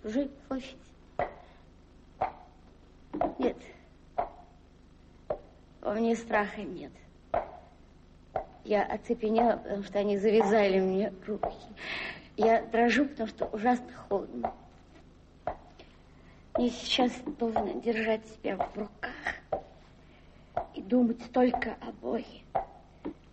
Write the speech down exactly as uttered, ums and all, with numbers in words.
чужой площади. Нет, во мне страха нет. Я оцепенела, потому что они завязали мне руки. Я дрожу, потому что ужасно холодно. Мне сейчас должно держать себя в руках и думать только о Боге.